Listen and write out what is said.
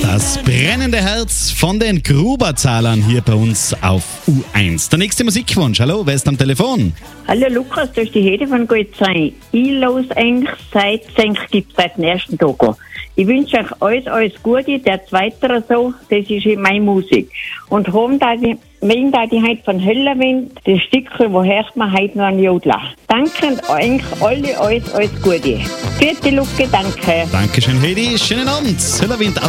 Das brennende Herz von den Gruberzahlern hier bei uns auf U1. Der nächste Musikwunsch. Hallo, wer ist am Telefon? Hallo Lukas, das ist die Hede von Goldsein. Ich los eigentlich gibt es seit dem ersten Tag an. Ich wünsche euch alles Gute, der zweite so, das ist meine Musik. Und heute heute von Höllenwind, das Stückchen, wo hört man heute noch an Jodler. Danke und eigentlich alle alles Gute. Vierte Lucke, danke. Dankeschön, Hedi. Schönen Abend. Höllenwind